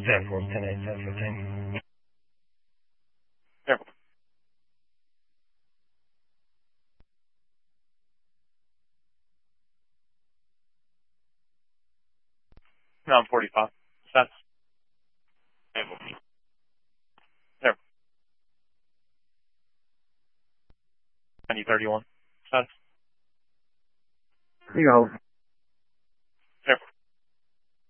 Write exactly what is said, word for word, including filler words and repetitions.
Zero four ten eight ten fifteen. Careful. Round forty-five. Sets. Table. There. ninety thirty-one. Sets. You go.